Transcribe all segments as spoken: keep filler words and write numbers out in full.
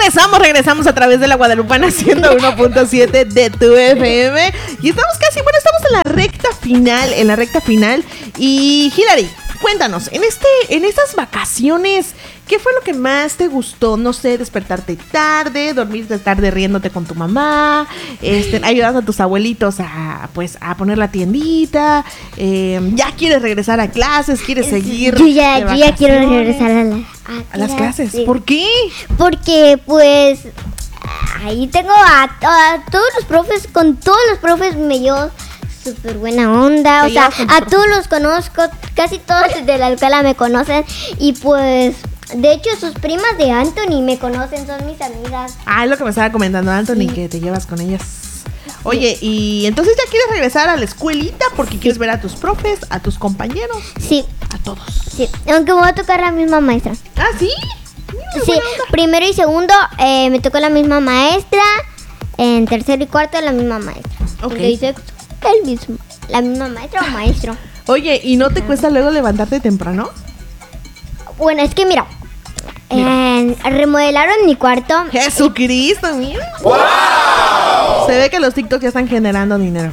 Regresamos, regresamos a través de la Guadalupana ciento uno punto siete de tu F M. Y estamos casi, bueno, estamos en la recta final, en la recta final. Y Hilary, cuéntanos, en este, en estas vacaciones, ¿qué fue lo que más te gustó? No sé, despertarte tarde, dormirte tarde riéndote con tu mamá, este, ayudando a tus abuelitos a, pues, a poner la tiendita. Eh, ¿Ya quieres regresar a clases? ¿Quieres seguir? Yo ya, yo ya quiero regresar a, la, a, a las clases. Sí. ¿Por qué? Porque, pues, ahí tengo a, a todos los profes, con todos los profes me llevo súper buena onda, o sea, a todos los conozco, casi todos de la escuela me conocen y pues, de hecho sus primas de Anthony me conocen, son mis amigas. Ah, es lo que me estaba comentando Anthony, sí, que te llevas con ellas. Oye, sí. Y entonces ya quieres regresar a la escuelita porque sí. quieres ver a tus profes, a tus compañeros. Sí. A todos. Sí, aunque me va a tocar la misma maestra. ¿Ah, sí? Mira, sí, primero y segundo eh, me tocó la misma maestra, en tercero y cuarto la misma maestra. Ok. Dice el mismo, la misma maestra o maestro. Oye, ¿y no te cuesta luego levantarte temprano? Bueno, es que mira, eh, remodelaron mi cuarto. ¡Jesucristo, mira! ¡Wow! Se ve que los TikToks ya están generando dinero.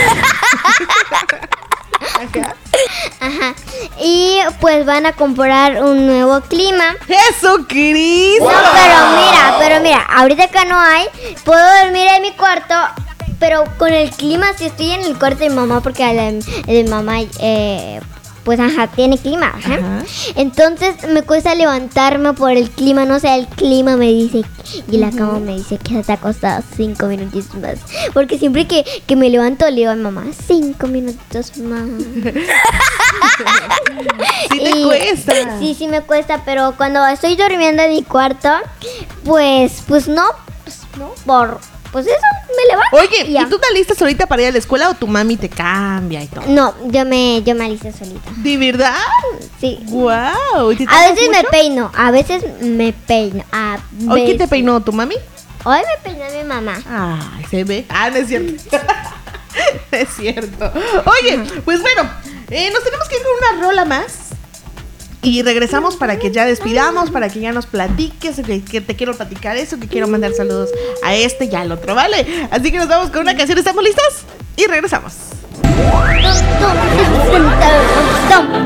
Ajá. Ajá. Y pues van a comprar un nuevo clima. ¡Jesucristo! No, pero mira, pero mira, ahorita acá no hay. Puedo dormir en mi cuarto, pero con el clima, si estoy en el cuarto de mi mamá, porque el de mamá, eh, pues ajá, tiene clima. Ajá. Ajá. Entonces me cuesta levantarme por el clima, no sé, el clima me dice, y la cama me dice que te ha costado cinco minutitos más. Porque siempre que, que me levanto le digo a mi mamá, cinco minutos más. Sí te y, cuesta. Sí, sí me cuesta, pero cuando estoy durmiendo en mi cuarto, pues, pues no, pues no, por... Pues eso, me levanto. Oye, ¿y, ¿y tú te alistas solita para ir a la escuela o tu mami te cambia y todo? No, yo me, yo me alisto solita. ¿De verdad? Sí. Wow. A veces mucho? me peino, a veces me peino. A ¿Hoy quién te peinó, tu mami? Hoy me peinó mi mamá. Ay, se ve. Ah, no es cierto. Es cierto. Oye, pues bueno, eh, nos tenemos que ir con una rola más. Y regresamos para que ya despidamos, para que ya nos platiques, que, que te quiero platicar eso, que quiero mandar saludos a este y al otro, ¿vale? Así que nos vamos con una canción, ¿estamos listas? Y regresamos.